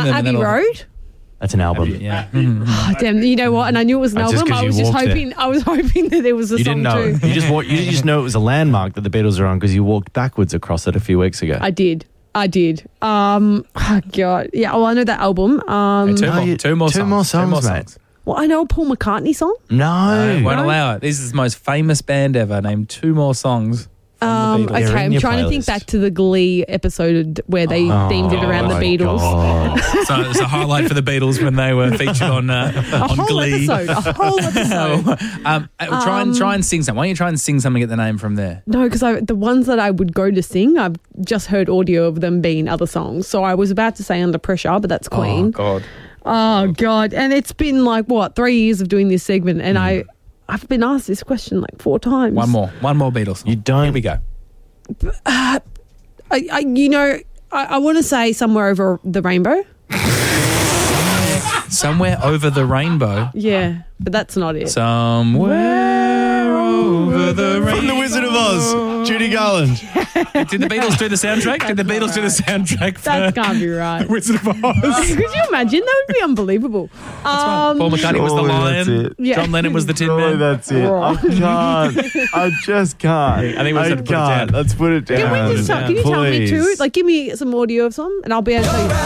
them. and Abbey then Road. That's an album. Yeah. Oh, damn, you know what? And I knew it was an That's just album. 'cause I you was just walked hoping. I was hoping that there was a You song didn't know. too. You just know it was a landmark that the Beatles are on because you walked backwards across it a few weeks ago. I did. Oh God. Yeah. Well, I know that album. Two more songs, mate. Well, I know a Paul McCartney song. No. Won't allow it. This is the most famous band ever. Name 2 more songs from the Beatles. They're Okay, in I'm your trying to think playlist. back to the Glee episode where they themed it around the my Beatles. God. So it's a highlight for the Beatles when they were featured on A whole Glee. episode. A whole episode. Try and sing something. Why don't you try and sing something? Get the name from there. No, because the ones that I would go to sing, I've just heard audio of them being other songs. So I was about to say Under Pressure, but that's Queen. God. Oh God. And it's been 3 years of doing this segment, and I've been asked this question 4 times. One more Beatles song. You don't. Here we go. I want to say Somewhere Over the Rainbow. Somewhere Over the Rainbow. Yeah, but that's not it. Somewhere over the rainbow. From The Wizard of Oz, Judy Garland. Did the Beatles do the soundtrack? Did the Beatles do the soundtrack for That can't be right. Wizard of Oz? Could you imagine? That would be unbelievable. Paul McCartney was the Surely lion. that's it. Yeah. John Lennon was the Tin Surely Man. that's it. I can't. I just can't. I think we should put it down. Let's put it down. Can you tell me Please. too? Give me some audio of some, and I'll be able to tell you.